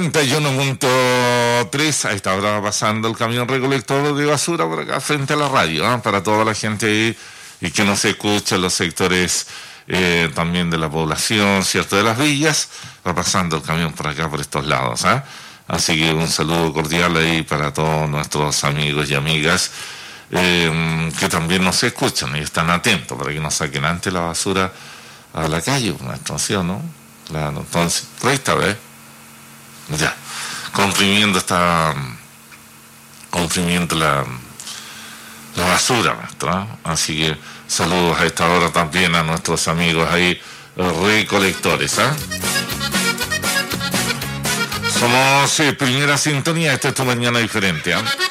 31.3, a esta hora va pasando el camión recolector de basura por acá frente a la radio, ¿eh? Para toda la gente ahí y que nos escucha en los sectores también de la población, ¿cierto? De las villas, va pasando el camión por acá, por estos lados, ¿eh? Así que un saludo cordial ahí para todos nuestros amigos y amigas que también nos escuchan y están atentos para que nos saquen antes la basura a la calle, maestro, ¿sí o no? Claro, entonces, por esta vez. Ya, comprimiendo la basura, maestro, ¿eh? Así que saludos a esta hora también a nuestros amigos ahí recolectores, ¿eh? Somos primera sintonía, esta es tu mañana diferente, ¿eh?